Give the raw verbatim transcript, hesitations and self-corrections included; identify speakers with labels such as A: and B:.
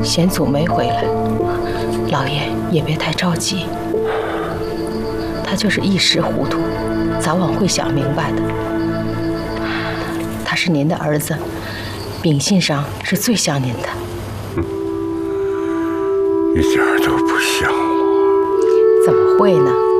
A: 贤祖没回来，老爷也别太着急。他就是一时糊涂，早晚会想明白的。他是您的儿子，秉性上是最像您的。
B: 嗯，一点都不像我。
A: 怎么会呢？